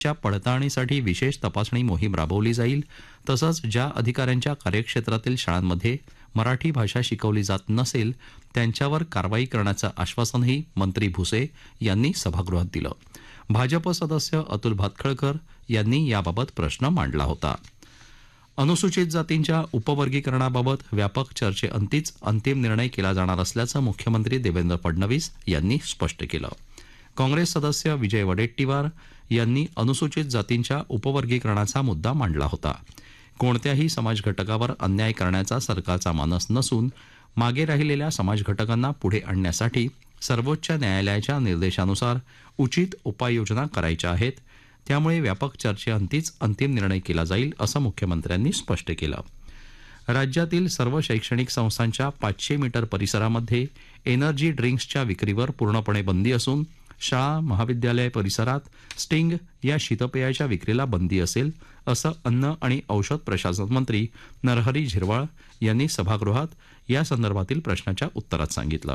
च्या पडताळणीसाठी विशेष तपासणी मोहीम राबवली जाईल. तसंच ज्या अधिकाऱ्यांच्या कार्यक्षेत्रातील शाळांमध्ये मराठी भाषा शिकवली जात नसेल त्यांच्यावर कारवाई करण्याचं आश्वासनही मंत्री भुसे यांनी सभागृहात दिलं. भाजप सदस्य अतुल भातखळकर यांनी याबाबत प्रश्न मांडला होता. अनुसूचित जातींच्या उपवर्गीकरणाबाबत व्यापक चर्चेअंतीच अंतिम निर्णय केला जाणार असल्याचं मुख्यमंत्री देवेंद्र फडणवीस यांनी स्पष्ट केलं. काँग्रेस सदस्य विजय वडेट्टीवार यांनी अनुसूचित जातींच्या उपवर्गीकरणाचा मुद्दा मांडला होता. कोणत्याही समाज घटकावर अन्याय करण्याचा सरकारचा मानस नसून मागे राहिलेल्या समाज घटकांना पुढे आणण्यासाठी सर्वोच्च न्यायालयाच्या निर्देशानुसार उचित उपाययोजना करायच्या आहेत. त्यामुळे व्यापक चर्चेअंतीच अंतिम निर्णय केला जाईल असं मुख्यमंत्र्यांनी स्पष्ट केलं. राज्यातील सर्व शैक्षणिक संस्थांच्या 500 मीटर परिसरामध्ये एनर्जी ड्रिंक्सच्या विक्रीवर पूर्णपणे बंदी असून शाळा महाविद्यालय परिसरात स्टिंग या शीतपेयाच्या विक्रीला बंदी असेल असं अन्न आणि औषध प्रशासन मंत्री नरहरी झिरवाळ यांनी सभागृहात यासंदर्भातील प्रश्नाच्या उत्तरात सांगितलं.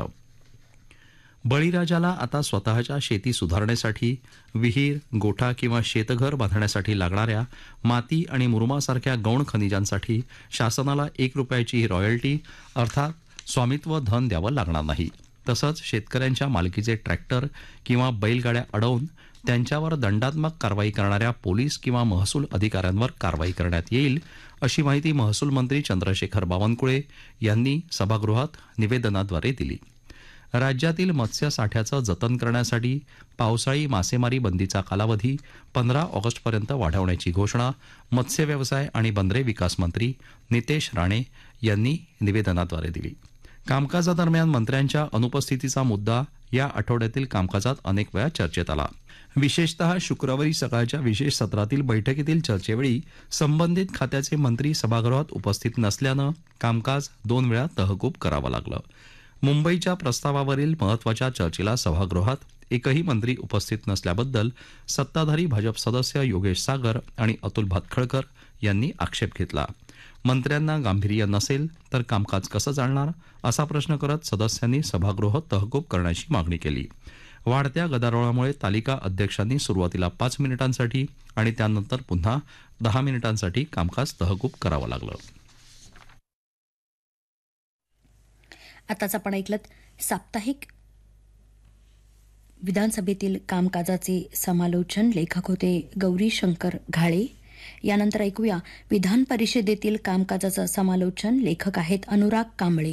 बळीराजाला आता स्वतःच्या शेती सुधारण्यासाठी विहीर, गोठा किंवा शेतघर बांधण्यासाठी लागणाऱ्या माती आणि मुरुमासारख्या गौण खनिजांसाठी शासनाला ₹1ची रॉयल्टी अर्थात स्वामित्व धन द्यावं लागणार नाही. तसंच शेतकऱ्यांच्या मालकीचे ट्रॅक्टर किंवा बैलगाड्या अडवून त्यांच्यावर दंडात्मक कारवाई करणाऱ्या पोलीस किंवा महसूल अधिकाऱ्यांवर कारवाई करण्यात येईल अशी माहिती महसूल मंत्री चंद्रशेखर बावनकुळे यांनी सभागृहात निवेदनाद्वारे दिली. राज्यातील मत्स्य साठ्याचं जतन करण्यासाठी पावसाळी मासेमारी बंदीचा कालावधी 15 ऑगस्टपर्यंत वाढवण्याची घोषणा मत्स्य व्यवसाय आणि बंदरे विकास मंत्री नितेश राणे यांनी निवेदनाद्वारे दिली. कामकाजादरम्यान मंत्र्यांच्या अनुपस्थितीचा मुद्दा या आठवड्यातील कामकाजात अनेक वेळा चर्चेत आला. विशेषतः शुक्रवारी सकाळच्या विशेष सत्रातील बैठकीतील चर्चेवेळी संबंधित खात्याचे मंत्री सभागृहात उपस्थित नसल्यानं कामकाज 2 वेळा तहकूब करावं लागलं. मुंबईच्या प्रस्तावावरील महत्त्वाच्या चर्चेला सभागृहात एकही मंत्री उपस्थित नसल्याबद्दल सत्ताधारी भाजप सदस्य योगेश सागर आणि अतुल भातखळकर यांनी आक्षेप घेतला. मंत्र्यांना गांभीर्य नसेल तर कामकाज कसं चालणार असा प्रश्न करत सदस्यांनी सभागृह तहकूब करण्याची मागणी केली. वाढत्या गदारोळामुळे तालिका अध्यक्षांनी सुरुवातीला 5 मिनिटांसाठी आणि त्यानंतर पुन्हा 10 मिनिटांसाठी कामकाज तहकूब करावं लागलं. आताच आपण ऐकलत साप्ताहिक विधानसभेतील कामकाजाचे समालोचन. लेखक होते गौरी शंकर घाळे. यानंतर ऐकूया विधान परिषदेतील कामकाजाचं समालोचन. लेखक आहेत अनुराग कांबळे.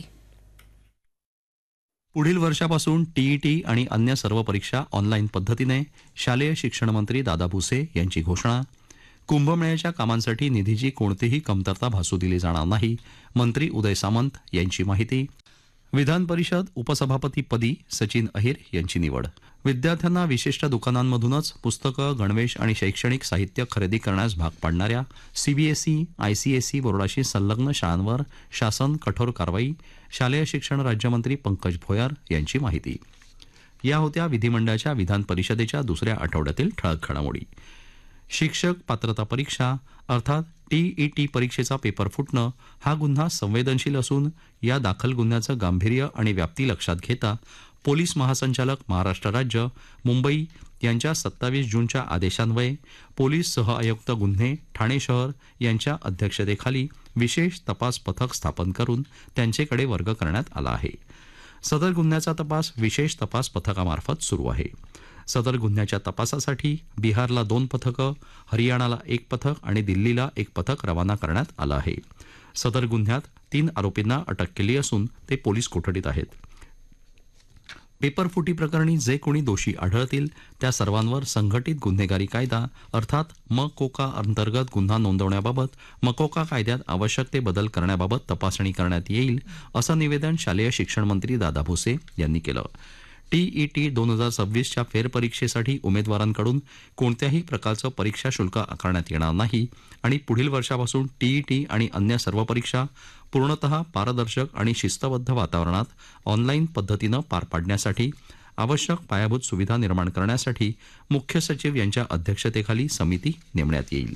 पुढील वर्षापासून टीईटी आणि अन्य सर्व परीक्षा ऑनलाईन पद्धतीने शालेय शिक्षण मंत्री दादा भुसे यांची घोषणा. कुंभमेळ्याच्या कामांसाठी निधीची कोणतीही कमतरता भासू दिली जाणार नाही मंत्री उदय सामंत यांची माहिती. विधान परिषद उपसभापतीपदी सचिन अहिर यांची निवड. विद्यार्थ्यांना विशिष्ट दुकानांमधूनच पुस्तकं, गणवेश आणि शैक्षणिक साहित्य खरेदी करण्यास भाग पाडणाऱ्या सीबीएसई, आयसीएसई बोर्डाशी संलग्न शाळांवर शासन कठोर कारवाई. शालेय शिक्षण राज्यमंत्री पंकज भोयर यांची माहिती. या होत्या विधिमंडळाच्या विधान परिषदेच्या दुसऱ्या आठवड्यातील ठळक घडामोडी. शिक्षक पात्रता परीक्षा अर्थात टीईटी परीक्षेचा पेपर फुटणं हा गुन्हा संवेदनशील असून या दाखल गुन्ह्याचं गांभीर्य आणि व्याप्ती लक्षात घेता पोलीस महासंचालक महाराष्ट्र राज्य मुंबई यांच्या 27 जूनच्या आदेशान्वये पोलीस सहआयुक्त गुन्हे ठाणे शहर यांच्या अध्यक्षतेखाली विशेष तपास पथक स्थापन करून त्यांचेकडे वर्ग करण्यात आला आहे. सदर गुन्ह्याचा तपास विशेष तपास पथकामार्फत सुरू आहे. सदर गुन्ह्याच्या तपासासाठी बिहारला 2 पथकं, हरियाणाला 1 पथक आणि दिल्लीला 1 पथक रवाना करण्यात आलं आहे. सदर गुन्ह्यात 3 आरोपींना अटक केली असून ते पोलीस कोठडीत आहेत. पेपरफुटी प्रकरणी जे कोणी दोषी आढळतील त्या सर्वांवर संघटित गुन्हेगारी कायदा अर्थात मकोका अंतर्गत गुन्हा नोंदवण्याबाबत मकोका कायद्यात आवश्यक ते बदल करण्याबाबत तपासणी करण्यात येईल असं निवेदन शालेय शिक्षण मंत्री दादा भुसे यांनी केलं. टीईटी 2026च्या फेरपरीक्षेसाठी उमेदवारांकडून कोणत्याही प्रकारचं परीक्षा शुल्क आकारण्यात येणार नाही आणि पुढील वर्षापासून टीईटी आणि अन्य सर्व परीक्षा पूर्णतः पारदर्शक आणि शिस्तबद्ध वातावरणात ऑनलाईन पद्धतीनं पार पाडण्यासाठी आवश्यक पायाभूत सुविधा निर्माण करण्यासाठी मुख्य सचिव यांच्या अध्यक्षतेखाली समिती नेमण्यात येईल.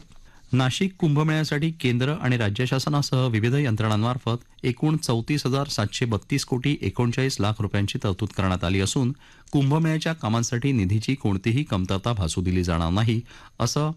नाशिक कुंभमेळ्यासाठी केंद्र आणि राज्य शासनासह विविध यंत्रणांमार्फत एकूण 34,732 कोटी 39 लाख रुपयांची तरतूद करण्यात आली असून कुंभमेळ्याच्या कामांसाठी निधीची कोणतीही कमतरता भासू दिली जाणार नाही असं